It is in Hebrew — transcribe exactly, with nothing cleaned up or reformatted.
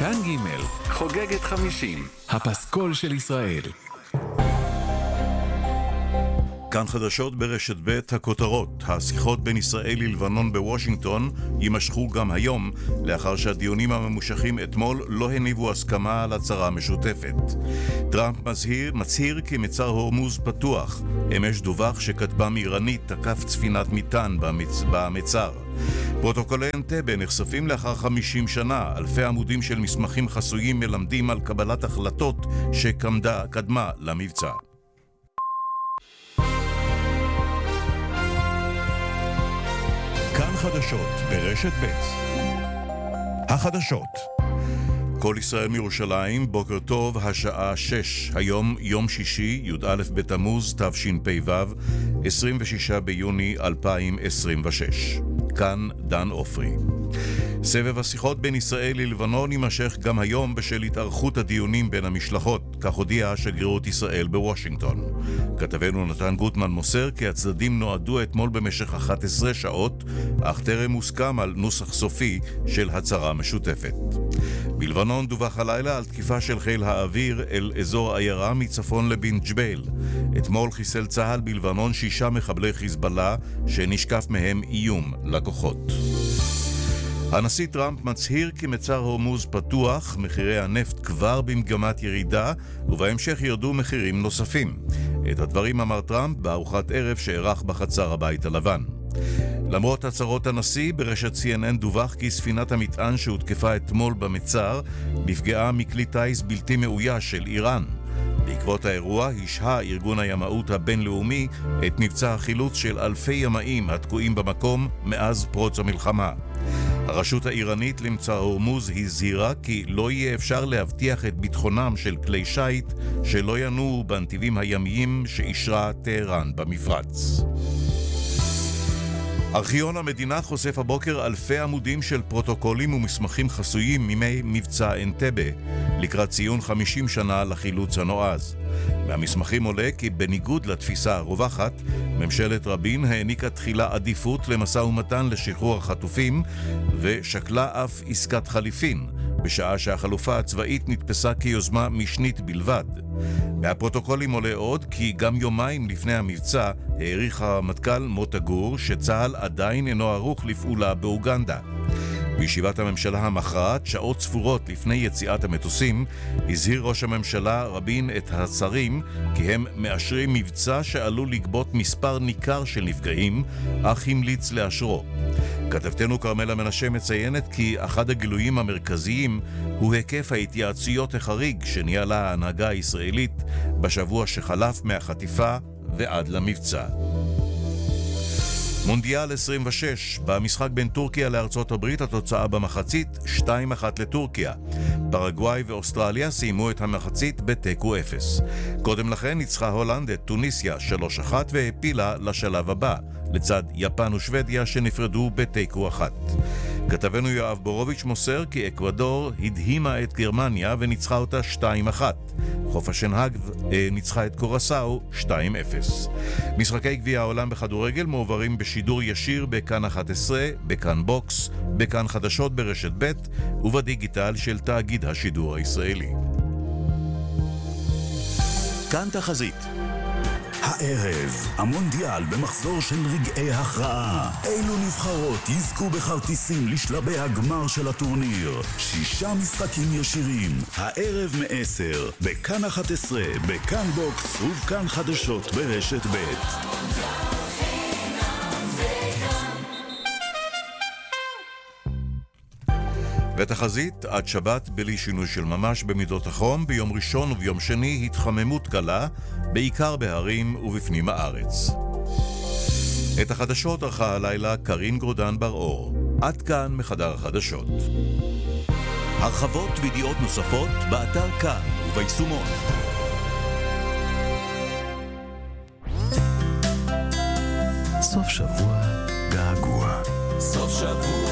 כאן ג' חוגגת חמישים, הפסקול של ישראל. כאן חדשות ברשת ב' הכותרות. השיחות בין ישראל ללבנון בוושינגטון יימשכו גם היום, לאחר שהדיונים הממושכים אתמול לא הניבו הסכמה על הצהרה משותפת. טראמפ מצהיר, מצהיר כי מצר הורמוז פתוח. אמש דווח שכטב"ם איראנית תקף ספינת מטען במצ... במצר. פרוטוקולי אנטבה נחשפים לאחר חמישים שנה. אלפי עמודים של מסמכים חסויים מלמדים על קבלת החלטות שקדמה למבצע. כאן חדשות ברשת ב' החדשות. כל ישראל מירושלים, בוקר טוב, השעה שש. היום יום שישי, י"א בתמוז תשפ"ו, עשרים ושישה ביוני אלפיים עשרים ושש. כאן דן אופרי. סבב השיחות בין ישראל ללבנון יימשך גם היום בשל התארכות הדיונים בין המשלחות, כך הודיעה שגרירות ישראל בוושינגטון. כתבנו נתן גוטמן מוסר כי הצדדים נועדו אתמול במשך אחת עשרה שעות, אך טרם מוסכם על נוסח סופי של הצהרה משותפת. בלבנון דווח הלילה על תקיפה של חיל האוויר אל אזור עיירה מצפון לבין ג'בייל. אתמול חיסל צה"ל בלבנון שישה מחבלי חיזבאללה שנשקף מהם איום לכוחות. הנשיא טראמפ מצהיר כי מצר הורמוז פתוח, מחירי הנפט כבר במגמת ירידה, ובהמשך ירדו מחירים נוספים. את הדברים אמר טראמפ בארוחת ערב שערך בחצר הבית הלבן. למרות הצהרות הנשיא, ברשת סי אן אן דווח כי ספינת המטען שהותקפה אתמול במצר נפגעה מכלי טיס בלתי מאויש של איראן. בעקבות האירוע השהה ארגון הימאות הבינלאומי את מבצע החילוץ של אלפי ימאים התקועים במקום מאז פרוץ המלחמה. הרשות האיראנית למצר הורמוז הזהירה כי לא יהיה אפשר להבטיח את ביטחונם של כלי שייט שלא ינועו בנתיבים הימיים שאישרה טהרן במפרץ. ארכיון המדינה חושף הבוקר אלפי עמודים של פרוטוקולים ומסמכים חסויים מימי מבצע אנטבה, לקראת ציון חמישים שנה לחילוץ הנועז. מהמסמכים עולה כי בניגוד לתפיסה הרווחת, ממשלת רבין העניקה תחילה עדיפות למשא ומתן לשחרור החטופים, ושקלה אף עסקת חליפין, בשעה שהחלופה הצבאית נתפסה כיוזמה משנית בלבד. מהפרוטוקולים עולה עוד כי גם יומיים לפני המבצע העריך הרמטכ"ל מוטה גור שצה"ל עדיין אינו ערוך לפעולה באוגנדה. בישיבת הממשלה המכרעת, שעות ספורות לפני יציאת המטוסים, הזהיר ראש הממשלה רבין את השרים כי הם מאשרים מבצע שעלול לגבות מספר ניכר של נפגעים, אך המליץ לאשרו. כתבתנו קרמלה מנשה מציינת כי אחד הגילויים המרכזיים הוא היקף ההתייעצויות החריג שניהלה ההנהגה הישראלית בשבוע שחלף מהחטיפה ועד למבצע. מונדיאל עשרים ושש, במשחק בין טורקיה לארצות הברית התוצאה במחצית שתיים אחת לטורקיה. פרגוואי ואוסטרליה סיימו את המחצית בתיקו אפס. קודם לכן ניצחה הולנד את טוניסיה שלוש אחת והפילה לשלב הבא, לצד יפן ושוודיה שנפרדו בתיקו אחת. כתבנו יואב בורוביץ' מוסר כי אקוודור הדהימה את גרמניה וניצחה אותה שתיים אחת. חוף השנהג ניצחה את קורסאו שתיים אפס. משחקי גביע העולם בכדורגל מועברים בשידור ישיר בכאן אחת עשרה, בכאן בוקס, בכאן חדשות ברשת ב' ובדיגיטל של תאגיד השידור הישראלי. כאן תחזית. הערב, המונדיאל במחזור של רגעי הכרעה. אילו נבחרות יזכו בכרטיסים לשלבי הגמר של הטורניר? שישה משחקים ישירים. הערב מעשר, בכאן אחת עשרה, בכאן בוקס ובכאן חדשות ברשת ב'. ותחזית עד שבת בלי שינוי של ממש במידות החום. ביום ראשון וביום שני התחממות קלה, בעיקר בהרים ובפנים הארץ. את החדשות ערכה הלילה קרין גרודן בר-אור. עד כאן מחדר החדשות. הרחבות וידיעות נוספות באתר כאן וביישומון. סוף שבוע געגוע. סוף שבוע